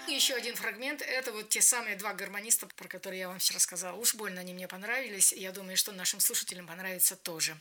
еще один фрагмент. Это вот те самые два гармониста, про которые я вам сейчас рассказала. Уж больно они мне понравились. Я думаю, что нашим слушателям понравится тоже.